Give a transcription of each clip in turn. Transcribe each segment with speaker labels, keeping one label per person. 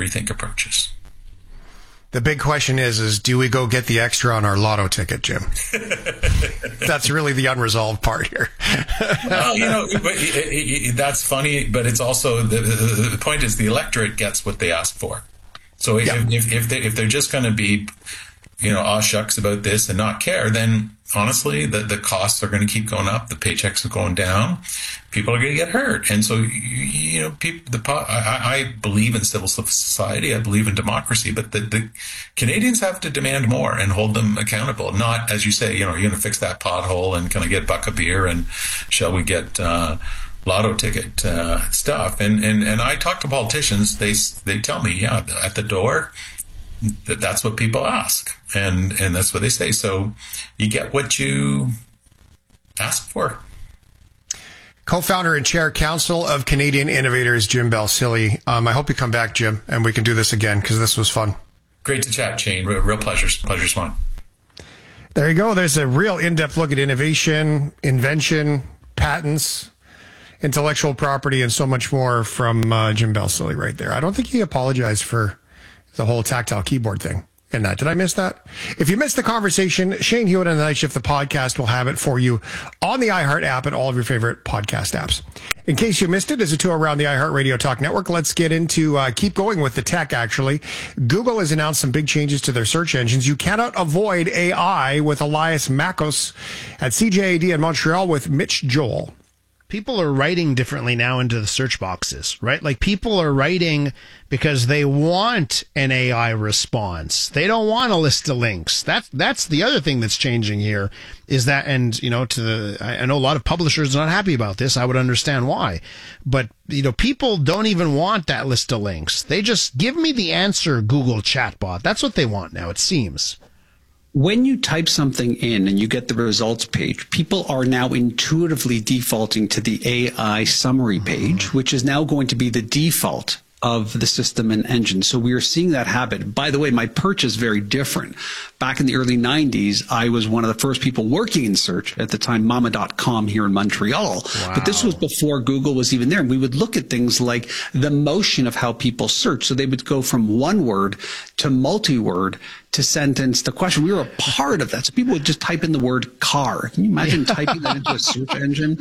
Speaker 1: rethink approaches.
Speaker 2: The big question is do we go get the extra on our lotto ticket, Jim? That's really the unresolved part here.
Speaker 1: Well, that's funny, but it's also the point is the electorate gets what they ask for. So if they're just going to be, aw shucks about this and not care, then honestly, the costs are going to keep going up. The paychecks are going down. People are going to get hurt. And so, I believe in civil society. I believe in democracy. But the Canadians have to demand more and hold them accountable. Not, as you say, you're going to fix that pothole and kind of get a buck of beer and shall we get lotto ticket stuff. And I talk to politicians. They tell me, at the door, that's what people ask, and that's what they say. So you get what you ask for.
Speaker 2: Co-founder and chair council of Canadian Innovators, Jim Balsillie. I hope you come back, Jim, and we can do this again because this was fun.
Speaker 1: Great to chat, Shane. Real pleasure. Pleasure's mine.
Speaker 2: There you go. There's a real in-depth look at innovation, invention, patents, intellectual property, and so much more from Jim Balsillie right there. I don't think he apologized for the whole tactile keyboard thing in that. Did I miss that? If you missed the conversation, Shane Hewitt and the Night Shift, the podcast, will have it for you on the iHeart app and all of your favorite podcast apps. In case you missed it, as a tour around the iHeart Radio Talk Network, let's get into, keep going with the tech, actually. Google has announced some big changes to their search engines. You cannot avoid AI with Elias Makos at CJAD in Montreal with Mitch Joel.
Speaker 3: People are writing differently now into the search boxes, right? Like people are writing because they want an AI response. They don't want a list of links. That's the other thing that's changing here is that, and I know a lot of publishers are not happy about this. I would understand why, but people don't even want that list of links. They just give me the answer, Google chatbot. That's what they want now, it seems.
Speaker 4: When you type something in and you get the results page, people are now intuitively defaulting to the AI summary page, which is now going to be the default of the system and engine. So we are seeing that habit. By the way, my perch is very different. Back in the early 90s, I was one of the first people working in search, at the time mama.com here in Montreal. Wow. But this was before Google was even there. And we would look at things like the motion of how people search. So they would go from one word to multi-word to sentence to question. We were a part of that. So people would just type in the word car. Can you imagine typing that into a search engine?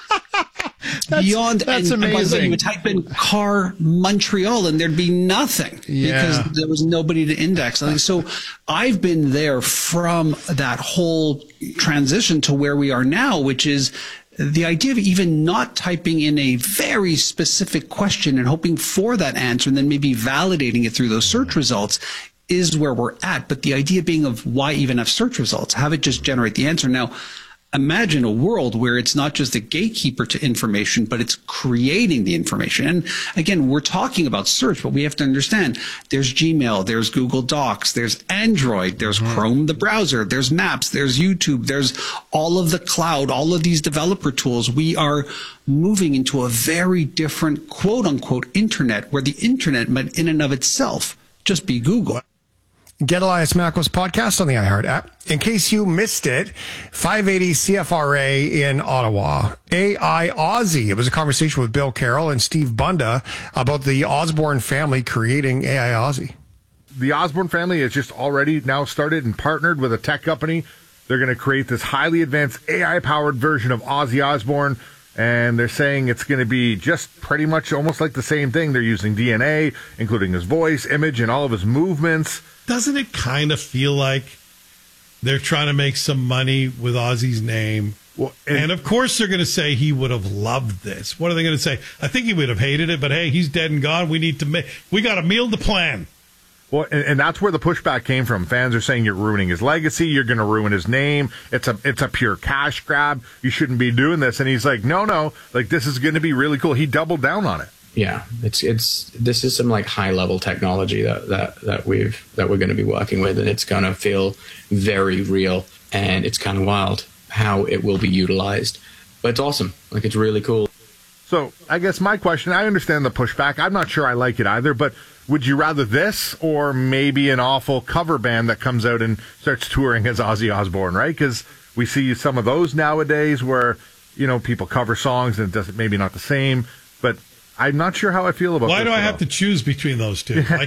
Speaker 3: That's amazing.
Speaker 4: And by the way, you would type in car Montreal and there'd be nothing because there was nobody to index. So I've been there from that whole transition to where we are now, which is the idea of even not typing in a very specific question and hoping for that answer and then maybe validating it through those search results is where we're at. But the idea being of why even have search results, have it just generate the answer. Now, imagine a world where it's not just a gatekeeper to information, but it's creating the information. And again, we're talking about search, but we have to understand there's Gmail, there's Google Docs, there's Android, there's Chrome, the browser, there's Maps, there's YouTube, there's all of the cloud, all of these developer tools. We are moving into a very different quote unquote internet where the internet might in and of itself just be Google.
Speaker 2: Get Elias Makos podcast on the iHeart app. In case you missed it, 580 CFRA in Ottawa. AI Aussie. It was a conversation with Bill Carroll and Steve Bunda about the Osborne family creating AI Aussie.
Speaker 5: The Osborne family has just already now started and partnered with a tech company. They're going to create this highly advanced AI-powered version of Ozzy Osbourne. And they're saying it's going to be just pretty much almost like the same thing. They're using DNA, including his voice, image, and all of his movements.
Speaker 6: Doesn't it kind of feel like they're trying to make some money with Ozzy's name? Well, and of course they're going to say he would have loved this. What are they going to say? I think he would have hated it, but hey, he's dead and gone. We got a meal to plan.
Speaker 5: Well, and that's where the pushback came from. Fans are saying you're ruining his legacy. You're going to ruin his name. It's a pure cash grab. You shouldn't be doing this. And he's like, no, like this is going to be really cool. He doubled down on it.
Speaker 7: Yeah, this is some like high level technology that we're going to be working with, and it's going to feel very real, and it's kind of wild how it will be utilized. But it's awesome. Like it's really cool.
Speaker 5: So I guess my question, I understand the pushback. I'm not sure I like it either, but would you rather this or maybe an awful cover band that comes out and starts touring as Ozzy Osbourne, right? Because we see some of those nowadays where, people cover songs and it doesn't, maybe not the same, but I'm not sure how I feel about
Speaker 6: Why
Speaker 5: this.
Speaker 6: do I have to choose between those two?